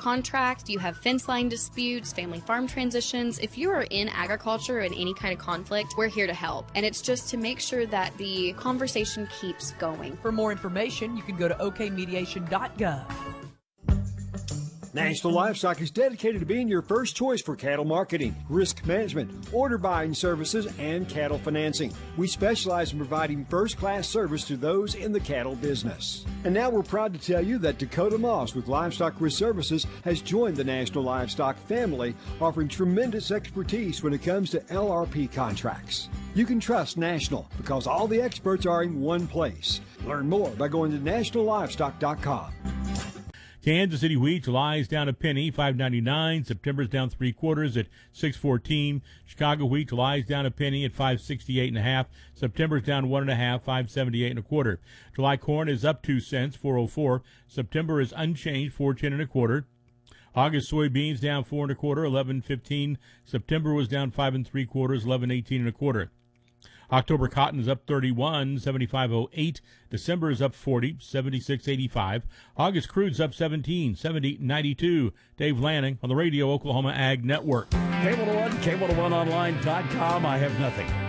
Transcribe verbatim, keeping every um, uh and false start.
contract, you have fence line disputes, family farm transitions, if you are in agriculture in any kind of conflict, we're here to help. And it's just to make sure that the conversation keeps going. For more information, you can go to o k mediation dot gov. National Livestock is dedicated to being your first choice for cattle marketing, risk management, order buying services, and cattle financing. We specialize in providing first-class service to those in the cattle business. And now we're proud to tell you that Dakota Moss with Livestock Risk Services has joined the National Livestock family, offering tremendous expertise when it comes to L R P contracts. You can trust National because all the experts are in one place. Learn more by going to national livestock dot com. Kansas City wheat, July is down a penny, five ninety-nine. September's down three quarters at six fourteen. Chicago wheat, July is down a penny at five sixty-eight and a half. September's down one and a half, five seventy-eight and a quarter. July corn is up two cents, four oh four. September is unchanged, four ten and a quarter. August soybeans down four and a quarter, eleven fifteen. September was down five and three quarters, eleven eighteen and a quarter. October cotton is up thirty-one, seventy-five oh eight. December is up forty, seventy-six eighty-five. August crude's up seventeen, seventy ninety-two. Dave Lanning on the Radio Oklahoma Ag Network. K one oh one, K one oh one online dot com. I have nothing.